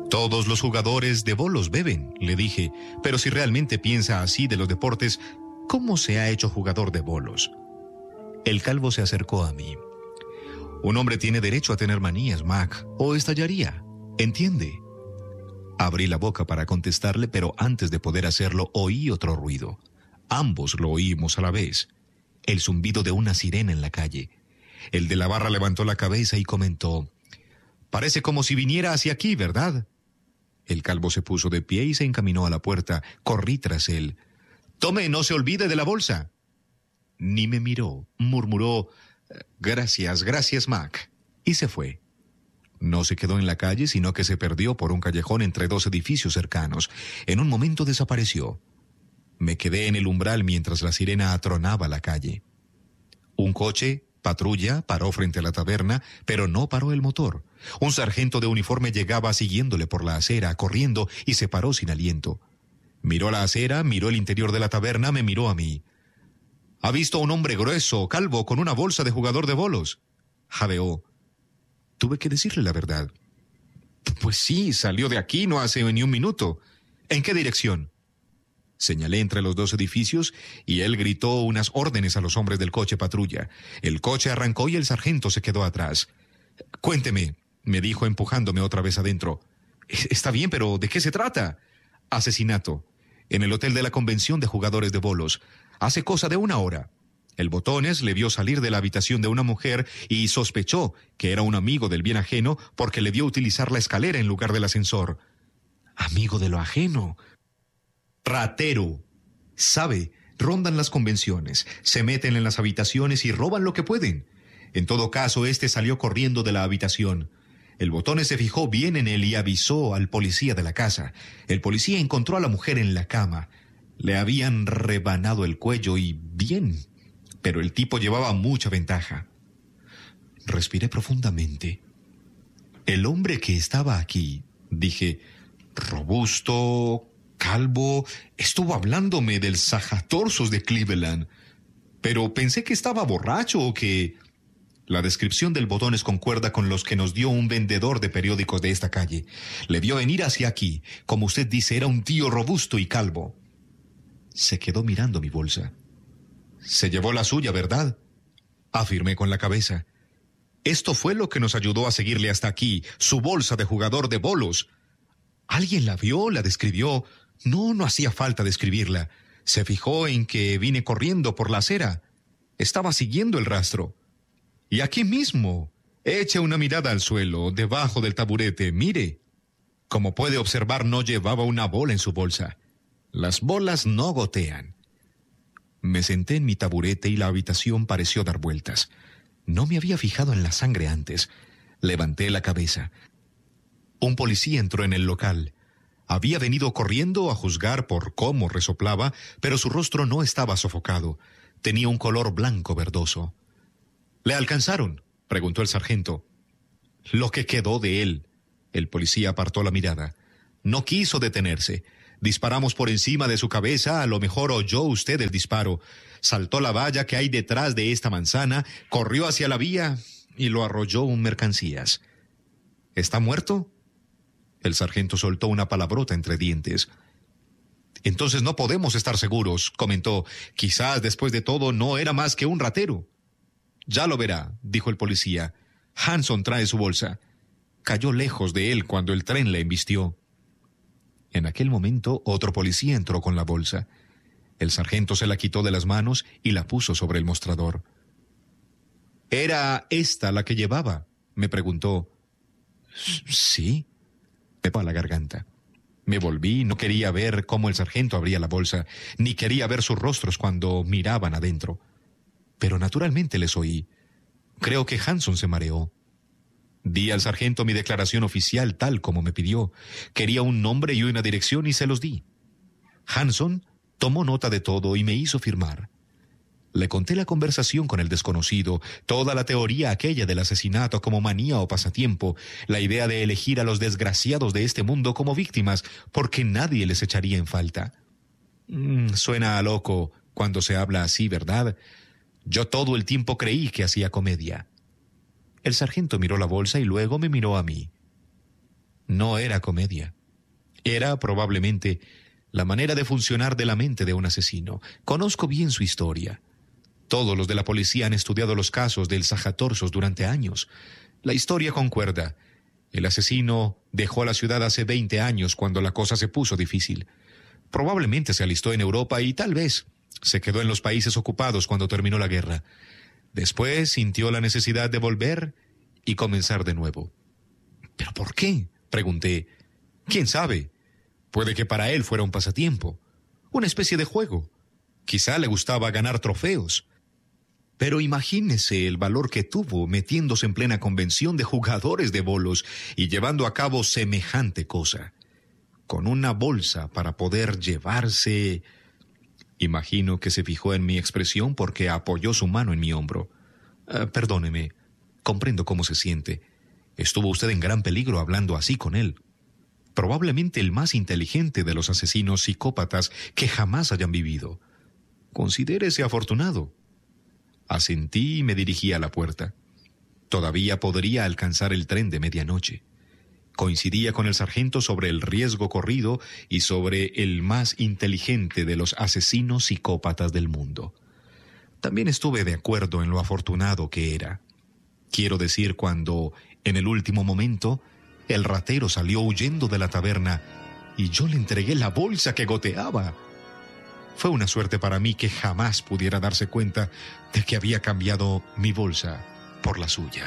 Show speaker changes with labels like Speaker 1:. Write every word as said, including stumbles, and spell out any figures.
Speaker 1: Todos los jugadores de bolos beben, le dije, pero si realmente piensa así de los deportes, ¿cómo se ha hecho jugador de bolos? El calvo se acercó a mí. Un hombre tiene derecho a tener manías, Mac, o estallaría, ¿entiende? Abrí la boca para contestarle, pero antes de poder hacerlo oí otro ruido. Ambos lo oímos a la vez. El zumbido de una sirena en la calle. El de la barra levantó la cabeza y comentó: «Parece como si viniera hacia aquí, ¿verdad?» El calvo se puso de pie y se encaminó a la puerta. Corrí tras él. «Tome, no se olvide de la bolsa». Ni me miró. Murmuró: «Gracias, gracias, Mac», y se fue. No se quedó en la calle, sino que se perdió por un callejón entre dos edificios cercanos. En un momento desapareció. Me quedé en el umbral mientras la sirena atronaba la calle. Un coche, patrulla, paró frente a la taberna, pero no paró el motor. Un sargento de uniforme llegaba siguiéndole por la acera, corriendo, y se paró sin aliento. Miró la acera, miró el interior de la taberna, me miró a mí. «¿Ha visto a un hombre grueso, calvo, con una bolsa de jugador de bolos?» Jadeó. Tuve que decirle la verdad. «Pues sí, salió de aquí no hace ni un minuto». «¿En qué dirección?» Señalé entre los dos edificios y él gritó unas órdenes a los hombres del coche patrulla. El coche arrancó y el sargento se quedó atrás. «Cuénteme», me dijo empujándome otra vez adentro. «Está bien, pero ¿de qué se trata?» «Asesinato. En el hotel de la convención de jugadores de bolos. Hace cosa de una hora». El Botones le vio salir de la habitación de una mujer y sospechó que era un amigo del bien ajeno porque le vio utilizar la escalera en lugar del ascensor. «Amigo de lo ajeno». «Ratero. Sabe, rondan las convenciones, se meten en las habitaciones y roban lo que pueden. En todo caso, este salió corriendo de la habitación. El Botones se fijó bien en él y avisó al policía de la casa. El policía encontró a la mujer en la cama. Le habían rebanado el cuello y bien, pero el tipo llevaba mucha ventaja». Respiré profundamente. «El hombre que estaba aquí», dije, «robusto, calvo, estuvo hablándome del sajatorsos de Cleveland, pero pensé que estaba borracho o que...» La descripción del Botones concuerda con los que nos dio un vendedor de periódicos de esta calle. Le vio venir hacia aquí. Como usted dice, era un tío robusto y calvo. Se quedó mirando mi bolsa. «Se llevó la suya, ¿verdad?», afirmé con la cabeza. «Esto fue lo que nos ayudó a seguirle hasta aquí, su bolsa de jugador de bolos». «¿Alguien la vio? ¿La describió?» «No, no hacía falta describirla. Se fijó en que vine corriendo por la acera. Estaba siguiendo el rastro. Y aquí mismo, eche una mirada al suelo, debajo del taburete, mire. Como puede observar, no llevaba una bola en su bolsa. Las bolas no gotean». Me senté en mi taburete y la habitación pareció dar vueltas. No me había fijado en la sangre antes. Levanté la cabeza. Un policía entró en el local. Había venido corriendo a juzgar por cómo resoplaba, pero su rostro no estaba sofocado. Tenía un color blanco verdoso. «¿Le alcanzaron?», preguntó el sargento. «Lo que quedó de él». El policía apartó la mirada. «No quiso detenerse. Disparamos por encima de su cabeza, a lo mejor oyó usted el disparo. Saltó la valla que hay detrás de esta manzana, corrió hacia la vía y lo arrolló un mercancías». «¿Está muerto?». El sargento soltó una palabrota entre dientes. «Entonces no podemos estar seguros», comentó. «Quizás después de todo no era más que un ratero». «Ya lo verá», dijo el policía. «Hanson trae su bolsa». Cayó lejos de él cuando el tren le embistió. En aquel momento otro policía entró con la bolsa. El sargento se la quitó de las manos y la puso sobre el mostrador. «¿Era esta la que llevaba?», me preguntó. «Sí». Me pa la garganta. Me volví, no quería ver cómo el sargento abría la bolsa, ni quería ver sus rostros cuando miraban adentro. Pero naturalmente les oí. Creo que Hanson se mareó. Di al sargento mi declaración oficial tal como me pidió. Quería un nombre y una dirección y se los di. Hanson tomó nota de todo y me hizo firmar. Le conté la conversación con el desconocido, toda la teoría aquella del asesinato como manía o pasatiempo, la idea de elegir a los desgraciados de este mundo como víctimas, porque nadie les echaría en falta. Mm, suena a loco cuando se habla así, ¿verdad? Yo todo el tiempo creí que hacía comedia. El sargento miró la bolsa y luego me miró a mí. No era comedia. Era probablemente la manera de funcionar de la mente de un asesino. Conozco bien su historia. Todos los de la policía han estudiado los casos del sajatorsos durante años. La historia concuerda. El asesino dejó la ciudad hace veinte años cuando la cosa se puso difícil. Probablemente se alistó en Europa y tal vez se quedó en los países ocupados cuando terminó la guerra. Después sintió la necesidad de volver y comenzar de nuevo. ¿Pero por qué?, pregunté. ¿Quién sabe? Puede que para él fuera un pasatiempo, una especie de juego. Quizá le gustaba ganar trofeos. Pero imagínese el valor que tuvo metiéndose en plena convención de jugadores de bolos y llevando a cabo semejante cosa. Con una bolsa para poder llevarse... Imagino que se fijó en mi expresión porque apoyó su mano en mi hombro. Uh, perdóneme, comprendo cómo se siente. Estuvo usted en gran peligro hablando así con él. Probablemente el más inteligente de los asesinos psicópatas que jamás hayan vivido. Considérese afortunado. Asentí y me dirigí a la puerta. Todavía podría alcanzar el tren de medianoche. Coincidía con el sargento sobre el riesgo corrido y sobre el más inteligente de los asesinos psicópatas del mundo. También estuve de acuerdo en lo afortunado que era. Quiero decir, cuando, en el último momento, el ratero salió huyendo de la taberna y yo le entregué la bolsa que goteaba. Fue una suerte para mí que jamás pudiera darse cuenta de que había cambiado mi bolsa por la suya.